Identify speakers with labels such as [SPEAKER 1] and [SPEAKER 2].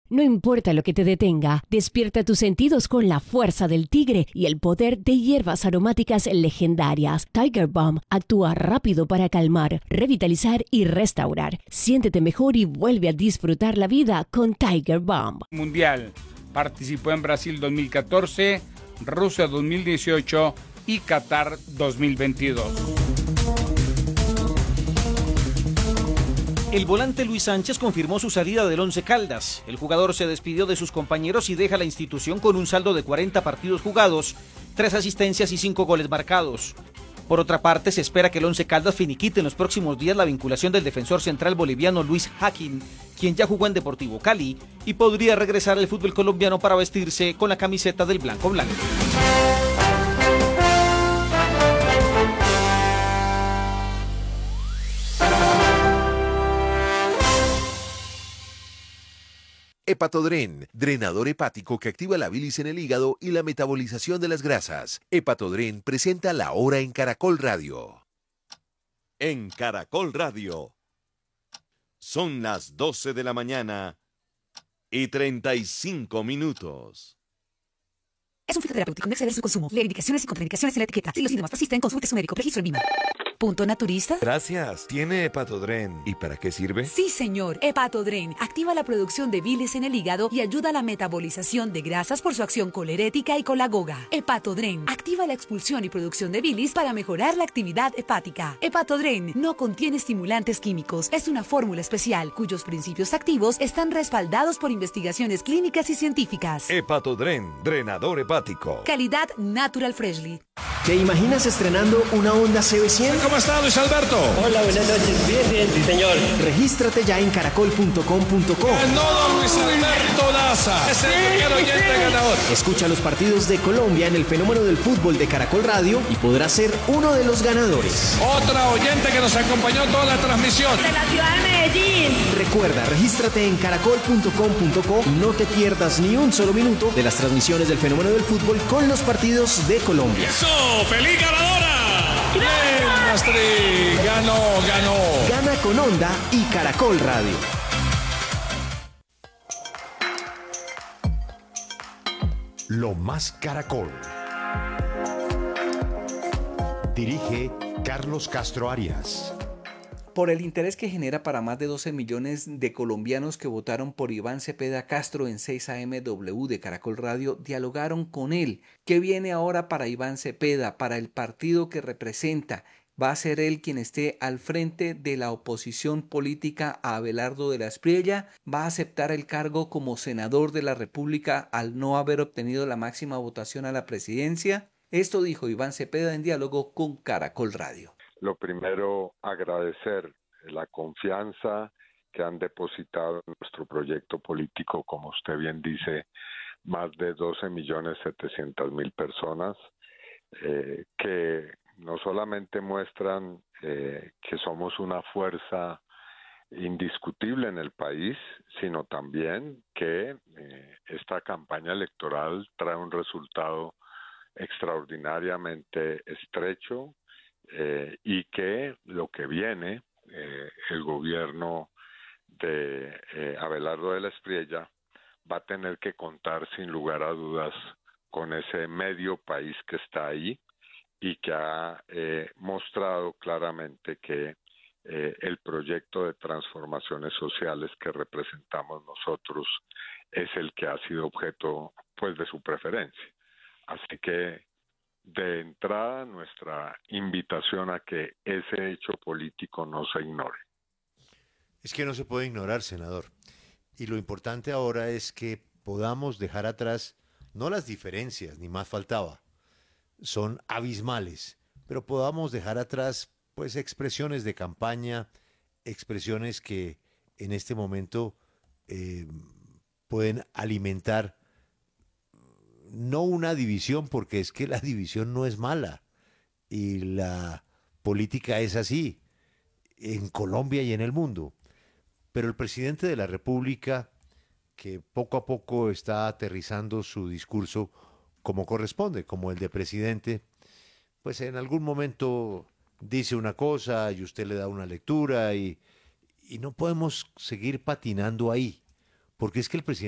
[SPEAKER 1] No importa lo que te detenga, despierta tus sentidos con la fuerza del tigre y el poder de hierbas aromáticas legendarias. Tiger Balm actúa rápido para calmar, revitalizar y restaurar. Siéntete mejor y vuelve a disfrutar la vida con Tiger Balm.
[SPEAKER 2] Mundial. Participó en Brasil 2014, Rusia 2018 y Qatar 2022.
[SPEAKER 3] El volante Luis Sánchez confirmó su salida del Once Caldas. El jugador se despidió de sus compañeros y deja la institución con un saldo de 40 partidos jugados, 3 asistencias y 5 goles marcados. Por otra parte, se espera que el Once Caldas finiquite en los próximos días la vinculación del defensor central boliviano Luis Haquín, quien ya jugó en Deportivo Cali y podría regresar al fútbol colombiano para vestirse con la camiseta del blanco blanco.
[SPEAKER 4] Hepatodren, drenador hepático que activa la bilis en el hígado y la metabolización de las grasas. Hepatodren presenta La Hora en Caracol Radio.
[SPEAKER 5] En Caracol Radio. Son las 12 de la mañana y 35 minutos.
[SPEAKER 6] Es un fitoterapéutico, no exceder su consumo. Lee indicaciones y contraindicaciones en la etiqueta. Si los síntomas persisten, consulte su médico. Registro en VIMA. ¿Punto naturista?
[SPEAKER 7] Gracias. ¿Tiene Hepatodren? ¿Y para qué sirve?
[SPEAKER 6] Sí, señor. Hepatodren activa la producción de bilis en el hígado y ayuda a la metabolización de grasas por su acción colerética y colagoga. Hepatodren activa la expulsión y producción de bilis para mejorar la actividad hepática. Hepatodren no contiene estimulantes químicos. Es una fórmula especial cuyos principios activos están respaldados por investigaciones clínicas y científicas.
[SPEAKER 7] Hepatodren, drenador hepático.
[SPEAKER 6] Calidad Natural Freshly.
[SPEAKER 8] ¿Te imaginas estrenando una Honda CB100?
[SPEAKER 9] ¿Cómo está, Luis Alberto?
[SPEAKER 10] Hola, buenas noches. Bien, sí, señor.
[SPEAKER 8] Regístrate ya en caracol.com.co.
[SPEAKER 9] Ganó Luis Alberto Daza. Es el primer oyente ganador.
[SPEAKER 8] Escucha los partidos de Colombia en el fenómeno del fútbol de Caracol Radio y podrás ser uno de los ganadores.
[SPEAKER 9] Otra oyente que nos acompañó toda la transmisión.
[SPEAKER 11] De la ciudad de Medellín.
[SPEAKER 8] Recuerda, regístrate en caracol.com.co y no te pierdas ni un solo minuto de las transmisiones del fenómeno del fútbol con los partidos de Colombia.
[SPEAKER 9] ¡Eso! ¡Feliz ganadora! ¡Bien, Astrid! Ganó.
[SPEAKER 8] Gana con Honda y Caracol Radio.
[SPEAKER 12] Lo más Caracol. Dirige Carlos Castro Arias.
[SPEAKER 13] Por el interés que genera para más de 12 millones de colombianos que votaron por Iván Cepeda Castro en 6am de Caracol Radio, dialogaron con él. ¿Qué viene ahora para Iván Cepeda, para el partido que representa? ¿Va a ser él quien esté al frente de la oposición política a Abelardo de la Espriella? ¿Va a aceptar el cargo como senador de la República al no haber obtenido la máxima votación a la presidencia? Esto dijo Iván Cepeda en diálogo con Caracol Radio.
[SPEAKER 14] Lo primero, agradecer la confianza que han depositado en nuestro proyecto político, como usted bien dice, más de 12.700.000 personas, que no solamente muestran que somos una fuerza indiscutible en el país, sino también que esta campaña electoral trae un resultado extraordinariamente estrecho, y que lo que viene, el gobierno de Abelardo de la Espriella va a tener que contar sin lugar a dudas con ese medio país que está ahí y que ha mostrado claramente que el proyecto de transformaciones sociales que representamos nosotros es el que ha sido objeto pues de su preferencia. Así que de entrada, nuestra invitación a que ese hecho político no se ignore.
[SPEAKER 15] Es que no se puede ignorar, senador. Y lo importante ahora es que podamos dejar atrás, no las diferencias, ni más faltaba, son abismales, pero podamos dejar atrás pues expresiones de campaña, expresiones que en este momento pueden alimentar no una división, porque es que la división no es mala y la política es así en Colombia y en el mundo. Pero el presidente de la República, que poco a poco está aterrizando su discurso como corresponde, como el de presidente, pues en algún momento dice una cosa y usted le da una lectura y no podemos seguir patinando ahí, porque es que el presidente